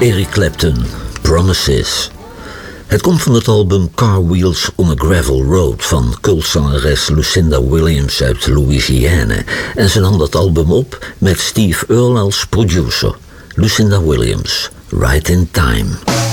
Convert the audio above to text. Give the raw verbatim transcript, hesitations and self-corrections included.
Eric Clapton, Promises. Het komt van het album Car Wheels on a Gravel Road van cultzangeres Lucinda Williams uit Louisiana. En ze nam dat album op met Steve Earle als producer. Lucinda Williams, Right in Time.